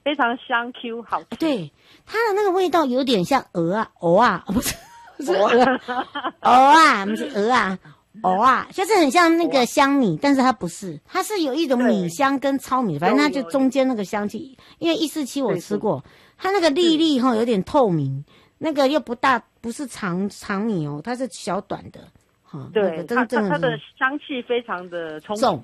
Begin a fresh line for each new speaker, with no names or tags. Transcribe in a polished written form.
非常香 Q 好吃。
对，它的那个味道有点像鹅啊，不是鹅啊，不是鹅啊。就是很像那个香米，但是它不是，它是有一种米香跟糙米，反正它就中间那个香气。因为147我吃过，它那个粒粒有点透明，那个又不大，不是长米哦，它是小短的。
对，它的香气非常的充足。